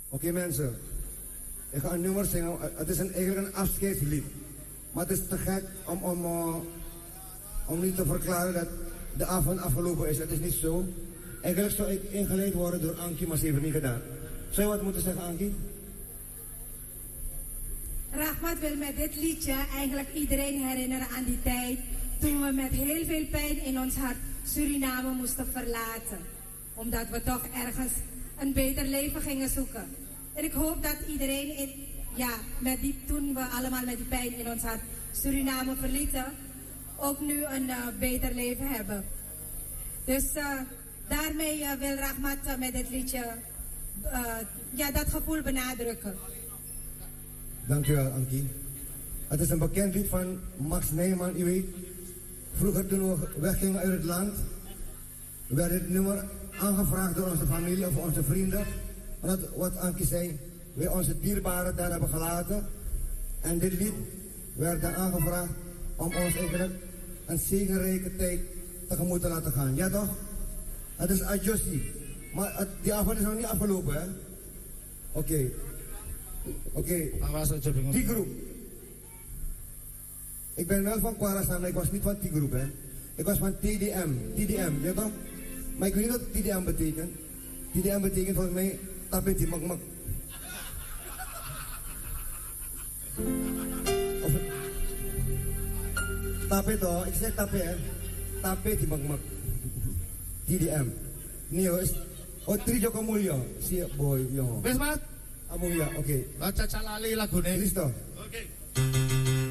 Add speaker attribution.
Speaker 1: Oké, mensen. Ik ga een nummer zingen. Het is eigenlijk een afscheidslied. Maar het is te gek om niet te verklaren dat de avond afgelopen is. Het is niet zo. Eigenlijk zou ik ingeleid worden door Ankie, maar ze heeft het niet gedaan. Zou je wat moeten zeggen, Ankie?
Speaker 2: Rahmat wil met dit liedje eigenlijk iedereen herinneren aan die tijd toen we met heel veel pijn in ons hart Suriname moesten verlaten. Omdat we toch ergens een beter leven gingen zoeken. En ik hoop dat iedereen, toen we allemaal met die pijn in ons hart Suriname verlieten, ook nu een beter leven hebben. Dus daarmee wil Rahmat met dit liedje dat gevoel benadrukken.
Speaker 1: Dankjewel, Ankie. Het is een bekend lied van Max Nijman, u weet. Vroeger toen we weggingen uit het land, werd dit nummer aangevraagd door onze familie of onze vrienden. En wat Ankie zei, wij onze dierbaren daar hebben gelaten. En dit lied werd dan aangevraagd om ons eigenlijk een zegenrijke tijd tegemoet te laten gaan. Ja toch? Het is adjustie. Maar die avond is nog niet afgelopen, hè? Oké. Die groep. Ik ben wel van Kwara, maar ik was niet van die groep, hè. Ik was van TDM. TDM, ja toch? Maar ik weet niet wat TDM betekent. TDM betekent volgens mij tapeti mak. Of tapet hoor, ik zeg tapet, hè. Tapeti mak. TDM. Nee hoor, Trijo Kamulyo. Zie je, boy, jongen.
Speaker 3: Wes wat?
Speaker 1: Amulia, oké.
Speaker 3: Baca calali lagu nih.
Speaker 1: Listo.